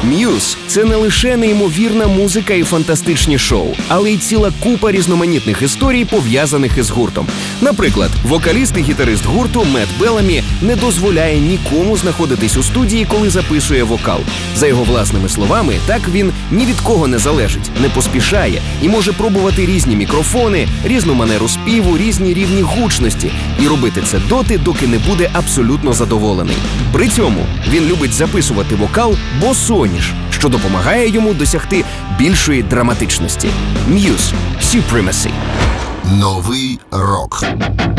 Muse – це не лише неймовірна музика і фантастичні шоу, але й ціла купа різноманітних історій, пов'язаних із гуртом. Наприклад, вокаліст і гітарист гурту Мет Беламі не дозволяє нікому знаходитись у студії, коли записує вокал. За його власними словами, так він ні від кого не залежить, не поспішає і може пробувати різні мікрофони, різну манеру співу, різні рівні гучності і робити це доти, доки не буде абсолютно задоволений. При цьому він любить записувати вокал босоніж, що допомагає йому досягти більшої драматичності. Muse – Supremacy. Новий рок.